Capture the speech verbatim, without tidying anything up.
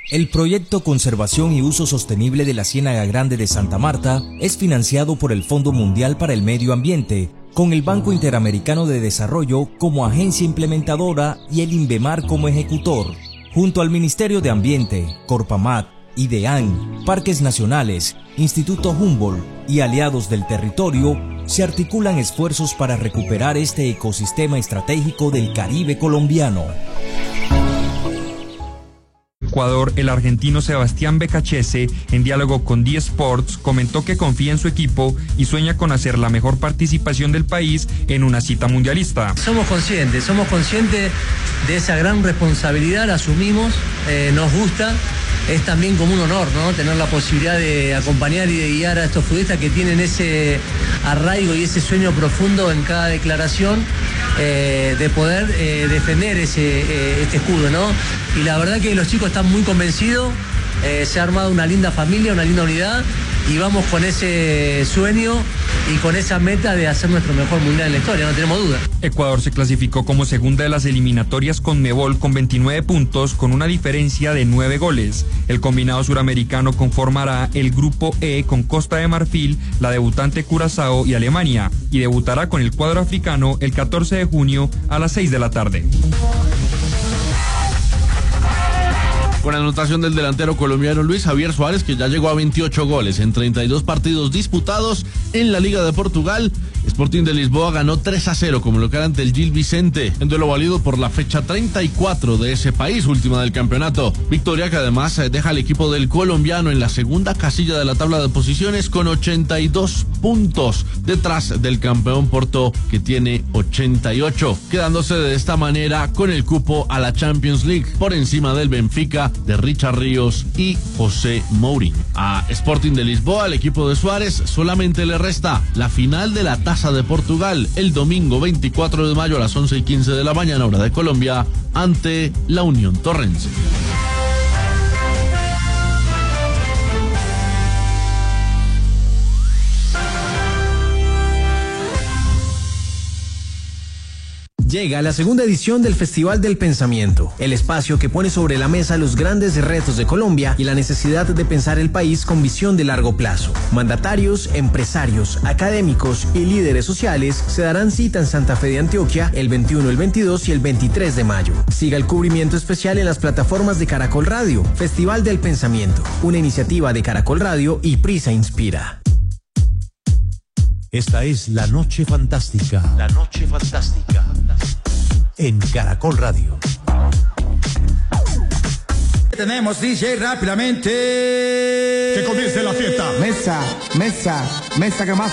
El proyecto Conservación y Uso Sostenible de la Ciénaga Grande de Santa Marta es financiado por el Fondo Mundial para el Medio Ambiente, con el Banco Interamericano de Desarrollo como agencia implementadora y el INVEMAR como ejecutor. Junto al Ministerio de Ambiente, Corpamat, IDEAN, Parques Nacionales, Instituto Humboldt y aliados del territorio, se articulan esfuerzos para recuperar este ecosistema estratégico del Caribe colombiano. Ecuador, el argentino Sebastián Becachese, en diálogo con D Sports, comentó que confía en su equipo y sueña con hacer la mejor participación del país en una cita mundialista. Somos conscientes, somos conscientes de esa gran responsabilidad, la asumimos, eh, nos gusta. Es también como un honor, ¿no? Tener la posibilidad de acompañar y de guiar a estos futbolistas que tienen ese arraigo y ese sueño profundo en cada declaración, eh, de poder eh, defender ese, eh, este escudo, ¿no? Y la verdad que los chicos están muy convencidos, eh, se ha armado una linda familia, una linda unidad, y vamos con ese sueño y con esa meta de hacer nuestro mejor mundial en la historia, no tenemos duda. Ecuador se clasificó como segunda de las eliminatorias Conmebol con veintinueve puntos, con una diferencia de nueve goles. El combinado suramericano conformará el grupo E con Costa de Marfil, la debutante Curazao y Alemania, y debutará con el cuadro africano el catorce de junio a las seis de la tarde. Con anotación del delantero colombiano Luis Javier Suárez, que ya llegó a veintiocho goles en treinta y dos partidos disputados en la Liga de Portugal, Sporting de Lisboa ganó tres a cero como local ante el Gil Vicente, en duelo válido por la fecha treinta y cuatro de ese país, última del campeonato. Victoria que además deja al equipo del colombiano en la segunda casilla de la tabla de posiciones con ochenta y dos puntos, detrás del campeón Porto, que tiene ochenta y ocho, quedándose de esta manera con el cupo a la Champions League, por encima del Benfica de Richard Ríos y José Mourinho. A Sporting de Lisboa, el equipo de Suárez, solamente le resta la final de la Taza de Portugal el domingo veinticuatro de mayo a las once y quince de la mañana, hora de Colombia, ante la Unión Torrense. Llega la segunda edición del Festival del Pensamiento, el espacio que pone sobre la mesa los grandes retos de Colombia y la necesidad de pensar el país con visión de largo plazo. Mandatarios, empresarios, académicos y líderes sociales se darán cita en Santa Fe de Antioquia el veintiuno, el veintidós y el veintitrés de mayo. Siga el cubrimiento especial en las plataformas de Caracol Radio. Festival del Pensamiento, una iniciativa de Caracol Radio y Prisa Inspira. Esta es La Noche Fantástica. La Noche Fantástica. En Caracol Radio. Tenemos D J rápidamente. Que comience la fiesta. Mesa, mesa, mesa que más